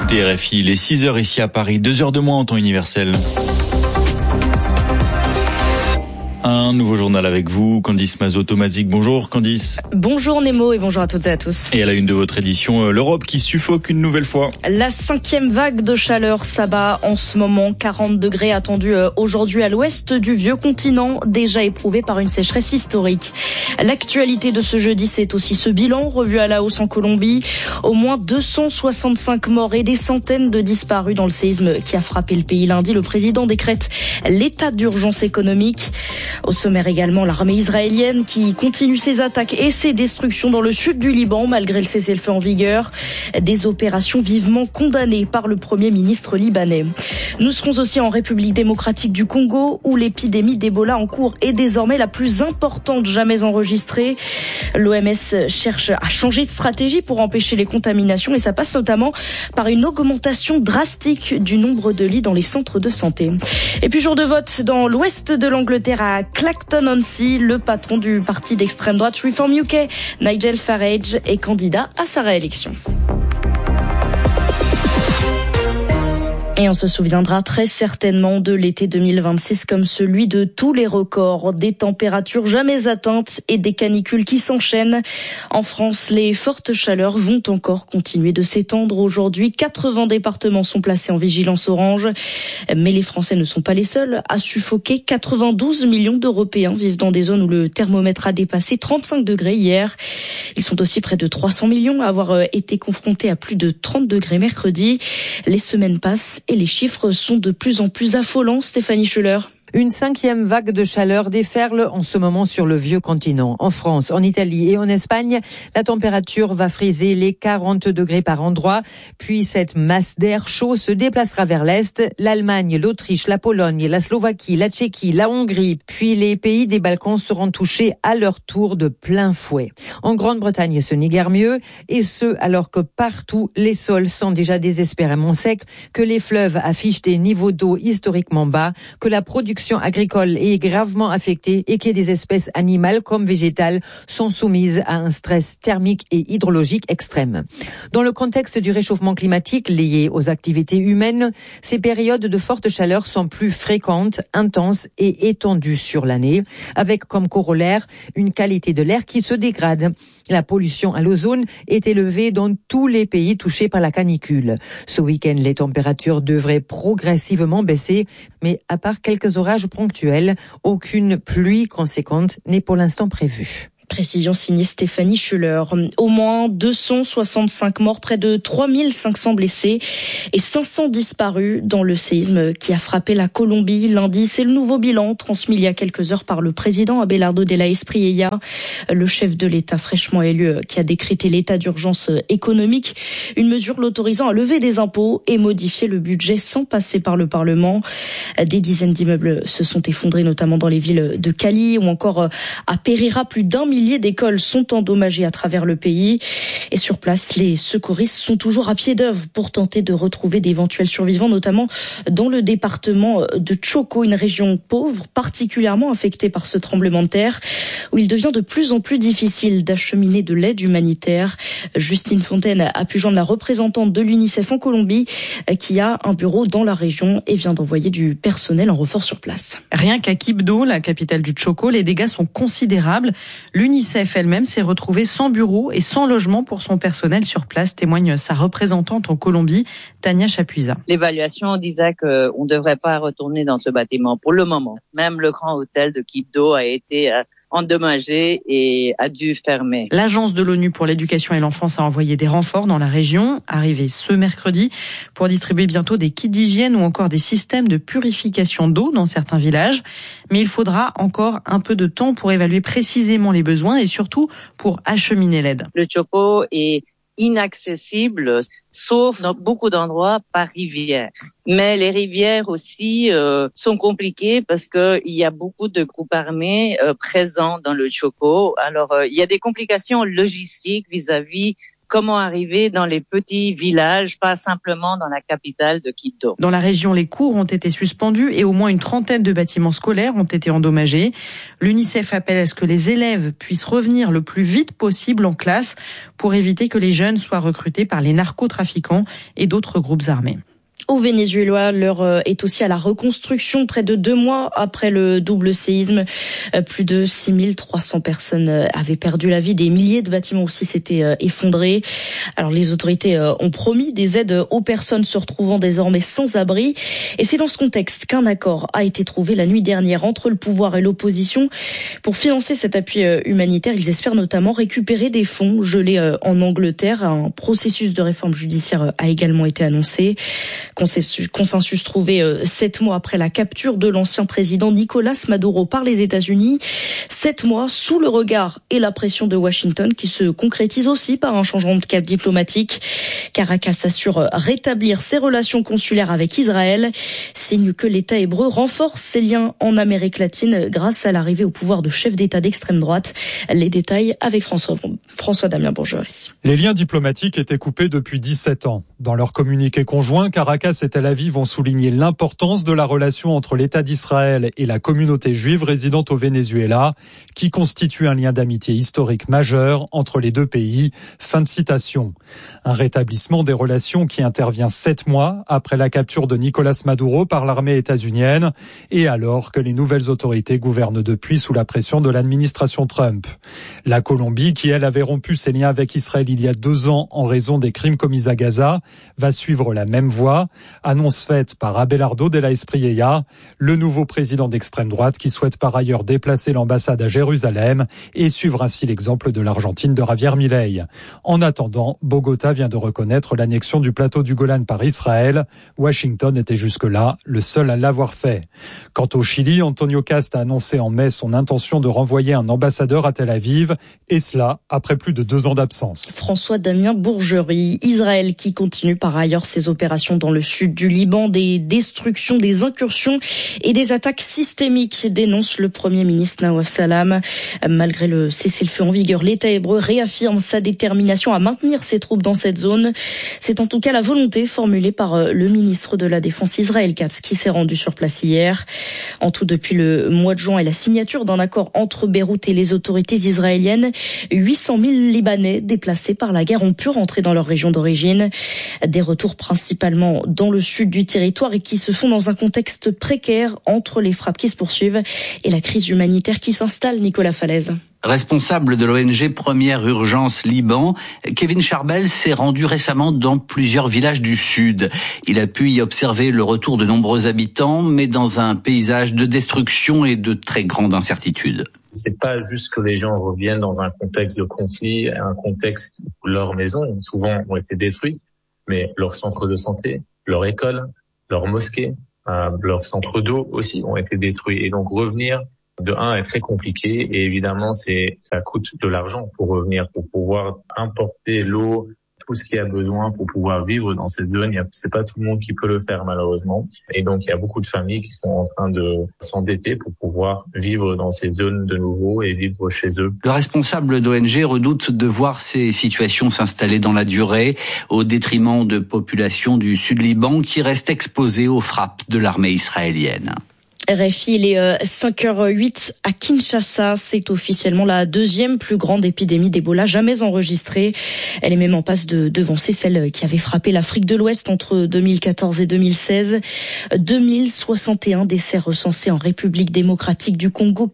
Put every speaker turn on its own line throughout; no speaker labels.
écoutez RFI, il est 6h ici à Paris, 2h de moins en temps universel. Un nouveau journal avec vous, Candice Mazot-Tomazic. Bonjour Candice.
Bonjour Nemo et bonjour à toutes et à tous.
Et à la une de votre édition, l'Europe qui suffoque une nouvelle fois.
La 5e vague de chaleur s'abat en ce moment. 40 degrés attendus aujourd'hui à l'ouest du vieux continent, déjà éprouvé par une sécheresse historique. L'actualité de ce jeudi, c'est aussi ce bilan revu à la hausse en Colombie. Au moins 265 morts et des centaines de disparus dans le séisme qui a frappé le pays lundi. Le président décrète l'état d'urgence économique. Au sommaire également, l'armée israélienne qui continue ses attaques et ses destructions dans le sud du Liban, malgré le cessez-le-feu en vigueur. Des opérations vivement condamnées par le Premier ministre libanais. Nous serons aussi en République démocratique du Congo, où l'épidémie d'Ebola en cours est désormais la plus importante jamais enregistrée. L'OMS cherche à changer de stratégie pour empêcher les contaminations et ça passe notamment par une augmentation drastique du nombre de lits dans les centres de santé. Et puis jour de vote dans l'ouest de l'Angleterre à Clacton-on-Sea, le patron du parti d'extrême droite Reform UK, Nigel Farage, est candidat à sa réélection. Et on se souviendra très certainement de l'été 2026 comme celui de tous les records, des températures jamais atteintes et des canicules qui s'enchaînent. En France, les fortes chaleurs vont encore continuer de s'étendre. Aujourd'hui, 80 départements sont placés en vigilance orange. Mais les Français ne sont pas les seuls à suffoquer. 92 millions d'Européens vivent dans des zones où le thermomètre a dépassé 35 degrés hier. Ils sont aussi près de 300 millions à avoir été confrontés à plus de 30 degrés mercredi. Les semaines passent et les chiffres sont de plus en plus affolants. Stéphanie Schuller.
Une 5e vague de chaleur déferle en ce moment sur le vieux continent. En France, en Italie et en Espagne, la température va friser les 40 degrés par endroit. Puis cette masse d'air chaud se déplacera vers l'Est. L'Allemagne, l'Autriche, la Pologne, la Slovaquie, la Tchéquie, la Hongrie, puis les pays des Balkans seront touchés à leur tour de plein fouet. En Grande-Bretagne, ce n'est guère mieux. Et ce, alors que partout, les sols sont déjà désespérément secs, que les fleuves affichent des niveaux d'eau historiquement bas, que la production agricole est gravement affectée et que des espèces animales comme végétales sont soumises à un stress thermique et hydrologique extrême. Dans le contexte du réchauffement climatique lié aux activités humaines, ces périodes de forte chaleur sont plus fréquentes, intenses et étendues sur l'année, avec comme corollaire une qualité de l'air qui se dégrade. La pollution à l'ozone est élevée dans tous les pays touchés par la canicule. Ce week-end, les températures devraient progressivement baisser, mais à part quelques orages ponctuels, aucune pluie conséquente n'est pour l'instant prévue.
Précision signée Stéphanie Schuller. Au moins 265 morts, près de 3500 blessés et 500 disparus dans le séisme qui a frappé la Colombie lundi. C'est le nouveau bilan transmis il y a quelques heures par le président Abelardo de la Espriella, le chef de l'État fraîchement élu qui a décrété l'état d'urgence économique, une mesure l'autorisant à lever des impôts et modifier le budget sans passer par le Parlement. Des dizaines d'immeubles se sont effondrés, notamment dans les villes de Cali ou encore à Pereira. Plus d'un millier d'écoles sont endommagées à travers le pays. Et sur place, les secouristes sont toujours à pied d'œuvre pour tenter de retrouver d'éventuels survivants, notamment dans le département de Choco, une région pauvre, particulièrement affectée par ce tremblement de terre, où il devient de plus en plus difficile d'acheminer de l'aide humanitaire. Justine Fontaine a pu joindre la représentante de l'UNICEF en Colombie, qui a un bureau dans la région et vient d'envoyer du personnel en renfort sur place.
Rien qu'à Quibdó, la capitale du Choco, les dégâts sont considérables. L'UNICEF elle-même s'est retrouvée sans bureau et sans logement pour son personnel sur place, témoigne sa représentante en Colombie, Tania Chapuisa.
L'évaluation disait qu'on ne devrait pas retourner dans ce bâtiment pour le moment. Même le grand hôtel de Quibdó a été endommagé et a dû fermer.
L'Agence de l'ONU pour l'éducation et l'enfance a envoyé des renforts dans la région, arrivés ce mercredi, pour distribuer bientôt des kits d'hygiène ou encore des systèmes de purification d'eau dans certains villages. Mais il faudra encore un peu de temps pour évaluer précisément les besoins et surtout pour acheminer l'aide.
Le Choco est inaccessible, sauf dans beaucoup d'endroits par rivière. Mais les rivières aussi sont compliquées parce que il y a beaucoup de groupes armés présents dans le Choco. Alors il y a des complications logistiques vis-à-vis comment arriver dans les petits villages, pas simplement dans la capitale de Quito.
Dans la région, les cours ont été suspendus et au moins une trentaine de bâtiments scolaires ont été endommagés. L'UNICEF appelle à ce que les élèves puissent revenir le plus vite possible en classe pour éviter que les jeunes soient recrutés par les narcotrafiquants et d'autres groupes armés.
Au Venezuela, l'heure est aussi à la reconstruction. Près de 2 mois après le double séisme, plus de 6300 personnes avaient perdu la vie. Des milliers de bâtiments aussi s'étaient effondrés. Alors les autorités ont promis des aides aux personnes se retrouvant désormais sans abri. Et c'est dans ce contexte qu'un accord a été trouvé la nuit dernière entre le pouvoir et l'opposition. Pour financer cet appui humanitaire, ils espèrent notamment récupérer des fonds gelés en Angleterre. Un processus de réforme judiciaire a également été annoncé. Consensus trouvé 7 mois après la capture de l'ancien président Nicolás Maduro par les États-Unis. 7 mois sous le regard et la pression de Washington qui se concrétise aussi par un changement de cap diplomatique. Caracas assure rétablir ses relations consulaires avec Israël, signe que l'État hébreu renforce ses liens en Amérique latine grâce à l'arrivée au pouvoir de chefs d'État d'extrême droite. Les détails avec François Damien Bourgerie.
Les liens diplomatiques étaient coupés depuis 17 ans. Dans leur communiqué conjoint, Caracas et Tel Aviv ont souligné l'importance de la relation entre l'État d'Israël et la communauté juive résidente au Venezuela, qui constitue un lien d'amitié historique majeur entre les deux pays. Fin de citation. Un rétablissement des relations qui intervient 7 mois après la capture de Nicolás Maduro par l'armée états-unienne et alors que les nouvelles autorités gouvernent depuis sous la pression de l'administration Trump. La Colombie, qui elle avait rompu ses liens avec Israël il y a 2 ans en raison des crimes commis à Gaza, va suivre la même voie. Annonce faite par Abelardo de la Espriella, le nouveau président d'extrême droite qui souhaite par ailleurs déplacer l'ambassade à Jérusalem et suivre ainsi l'exemple de l'Argentine de Javier Milei. En attendant, Bogota vient de reconnaître l'annexion du plateau du Golan par Israël. Washington était jusque-là le seul à l'avoir fait. Quant au Chili, Antonio Cast a annoncé en mai son intention de renvoyer un ambassadeur à Tel Aviv, et cela après plus de 2 ans d'absence.
François Damien Bourgerie. Israël qui continue par ailleurs ses opérations dans le sud du Liban, des destructions, des incursions et des attaques systémiques, dénonce le Premier ministre Nawaf Salam. Malgré le cessez-le-feu en vigueur, l'État hébreu réaffirme sa détermination à maintenir ses troupes dans cette zone. C'est en tout cas la volonté formulée par le ministre de la Défense Israël Katz qui s'est rendu sur place hier. En tout, depuis le mois de juin et la signature d'un accord entre Beyrouth et les autorités israéliennes, 800 000 Libanais déplacés par la guerre ont pu rentrer dans leur région d'origine. Des retours principalement dans le sud du territoire et qui se font dans un contexte précaire entre les frappes qui se poursuivent et la crise humanitaire qui s'installe. Nicolas Falaise.
Responsable de l'ONG Première Urgence Liban, Kevin Charbel s'est rendu récemment dans plusieurs villages du Sud. Il a pu y observer le retour de nombreux habitants, mais dans un paysage de destruction et de très grande incertitude.
C'est pas juste que les gens reviennent dans un contexte de conflit, un contexte où leurs maisons souvent ont été détruites, mais leur centre de santé, leur école, leur mosquée, leur centre d'eau aussi ont été détruits. Et donc revenir de un est très compliqué et évidemment ça coûte de l'argent pour revenir, pour pouvoir importer l'eau, tout ce qu'il y a besoin pour pouvoir vivre dans cette zone. C'est pas tout le monde qui peut le faire malheureusement. Et donc il y a beaucoup de familles qui sont en train de s'endetter pour pouvoir vivre dans ces zones de nouveau et vivre chez eux.
Le responsable d'ONG redoute de voir ces situations s'installer dans la durée au détriment de populations du Sud Liban qui restent exposées aux frappes de l'armée israélienne.
RFI, il est 5h08 à Kinshasa. C'est officiellement la 2e plus grande épidémie d'Ebola jamais enregistrée. Elle est même en passe de devancer celle qui avait frappé l'Afrique de l'Ouest entre 2014 et 2016. 2061 décès recensés en République démocratique du Congo,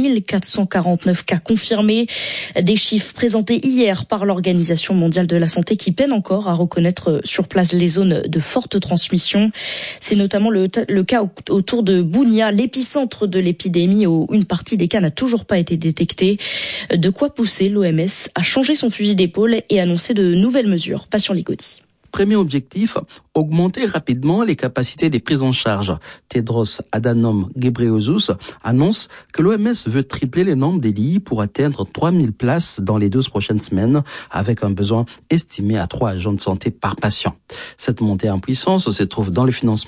4449 cas confirmés. Des chiffres présentés hier par l'Organisation mondiale de la santé qui peine encore à reconnaître sur place les zones de forte transmission. C'est notamment le cas autour de Bunia, l'épicentre de l'épidémie où une partie des cas n'a toujours pas été détectée. De quoi pousser l'OMS à changer son fusil d'épaule et annoncer de nouvelles mesures. Passion Ligodi.
Premier objectif, augmenter rapidement les capacités des prises en charge. Tedros Adhanom Ghebreyesus annonce que l'OMS veut tripler le nombre des lits pour atteindre 3000 places dans les 12 prochaines semaines, avec un besoin estimé à 3 agents de santé par patient. Cette montée en puissance se trouve dans le financement.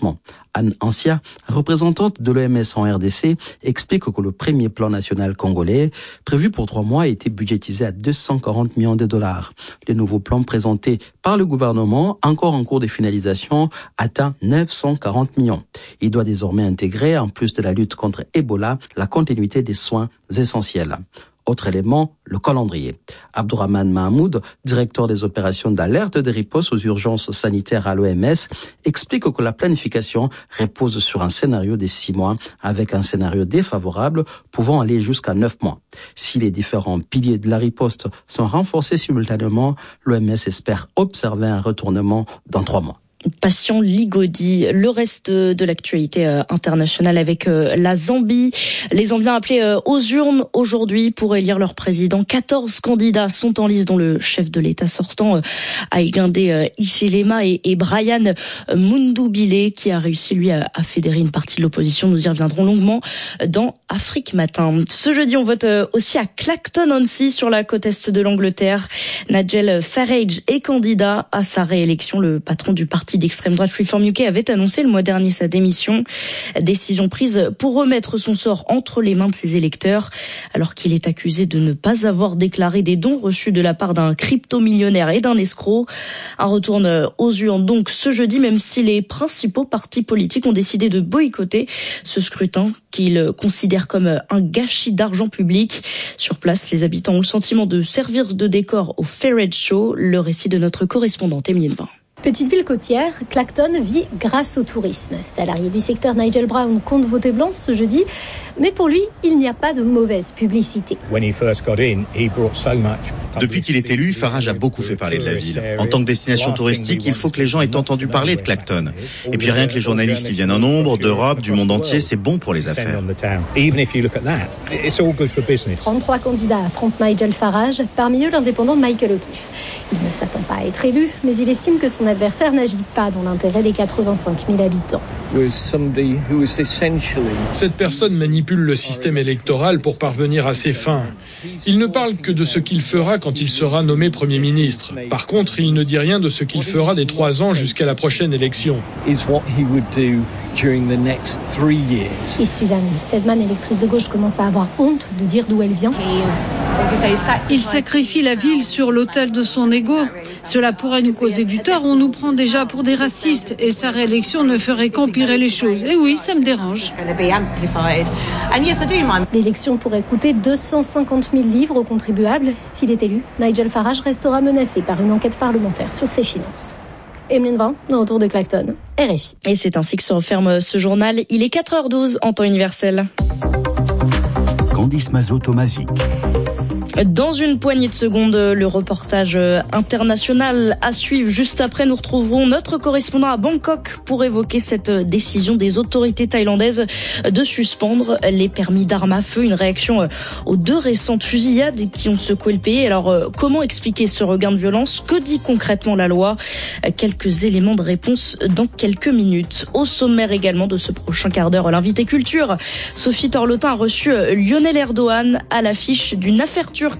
Anne Ancia, représentante de l'OMS en RDC, explique que le premier plan national congolais, prévu pour 3 mois, a été budgétisé à 240 millions de dollars. Le nouveau plan présenté par le gouvernement, encore en cours de finalisation, atteint 940 millions. Il doit désormais intégrer, en plus de la lutte contre Ebola, la continuité des soins essentiels. Autre élément, le calendrier. Abdourahmane Mahmoud, directeur des opérations d'alerte de riposte aux urgences sanitaires à l'OMS, explique que la planification repose sur un scénario de 6 mois avec un scénario défavorable pouvant aller jusqu'à 9 mois. Si les différents piliers de la riposte sont renforcés simultanément, l'OMS espère observer un retournement dans 3 mois.
Patient Ligodi. Le reste de l'actualité internationale avec la Zambie. Les Zambiens appelés aux urnes aujourd'hui pour élire leur président. 14 candidats sont en lice, dont le chef de l'État sortant, Hakainde Hichilema, et Brian Mundubile, qui a réussi, lui, à fédérer une partie de l'opposition. Nous y reviendrons longuement dans Afrique Matin. Ce jeudi, on vote aussi à Clacton-on-Sea, sur la côte est de l'Angleterre. Nigel Farage est candidat à sa réélection. Le patron du parti d'extrême droite Reform UK avait annoncé le mois dernier sa démission. Décision prise pour remettre son sort entre les mains de ses électeurs, alors qu'il est accusé de ne pas avoir déclaré des dons reçus de la part d'un crypto-millionnaire et d'un escroc. Un retour aux urnes donc ce jeudi, même si les principaux partis politiques ont décidé de boycotter ce scrutin qu'ils considèrent comme un gâchis d'argent public. Sur place, les habitants ont le sentiment de servir de décor au Farage Show. Le récit de notre correspondante Émilie Vin.
Petite ville côtière, Clacton vit grâce au tourisme. Salarié du secteur, Nigel Brown compte voter blanc ce jeudi, mais pour lui, il n'y a pas de mauvaise publicité.
Depuis qu'il est élu, Farage a beaucoup fait parler de la ville. En tant que destination touristique, il faut que les gens aient entendu parler de Clacton. Et puis rien que les journalistes qui viennent en nombre, d'Europe, du monde entier, c'est bon pour les affaires.
33 candidats affrontent Nigel Farage, parmi eux l'indépendant Michael O'Keefe. Il ne s'attend pas à être élu, mais il estime que son adversaire n'agit pas dans l'intérêt des 85 000 habitants.
Cette personne manipule le système électoral pour parvenir à ses fins. Il ne parle que de ce qu'il fera quand il sera nommé Premier ministre. Par contre, il ne dit rien de ce qu'il fera des 3 ans jusqu'à la prochaine élection.
Et Suzanne Stedman, électrice de gauche, commence à avoir honte de dire d'où elle vient.
Il sacrifie la ville sur l'autel de son ego. Cela pourrait nous causer du tort. On nous prend déjà pour des racistes et sa réélection ne ferait qu'empirer les choses. Et oui, ça me dérange.
L'élection pourrait coûter 250 000 livres aux contribuables. S'il est élu, Nigel Farage restera menacé par une enquête parlementaire sur ses finances. Emeline Vin, de retour de Clacton, RFI.
Et c'est ainsi que se referme ce journal. Il est 4h12 en temps universel.
Candice Mazot-Tomazic.
Dans une poignée de secondes, le reportage international à suivre. Juste après, nous retrouverons notre correspondant à Bangkok pour évoquer cette décision des autorités thaïlandaises de suspendre les permis d'armes à feu. Une réaction aux 2 récentes fusillades qui ont secoué le pays. Alors, comment expliquer ce regain de violence? Que dit concrètement la loi? Quelques éléments de réponse dans quelques minutes. Au sommaire également de ce prochain quart d'heure, l'invité culture, Sophie Torlotin, a reçu Lionel Erdogan à l'affiche d'une affaire turque